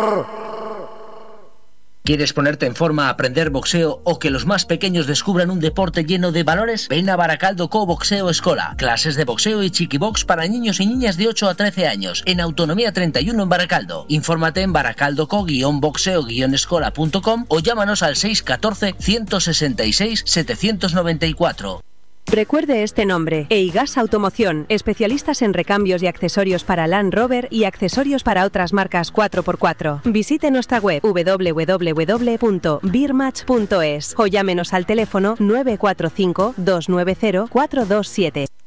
¿Quieres ponerte en forma, aprender boxeo o que los más pequeños descubran un deporte lleno de valores? Ven a Baracaldo Co Boxeo Escola. Clases de boxeo y chiquibox para niños y niñas de 8 a 13 años. En Autonomía 31 en Baracaldo. Infórmate en baracaldoco-boxeo-escola.com o llámanos al 614 166 794. Recuerde este nombre: Eigas Automoción, especialistas en recambios y accesorios para Land Rover y accesorios para otras marcas 4x4. Visite nuestra web www.birmatch.es o llámenos al teléfono 945 290 427.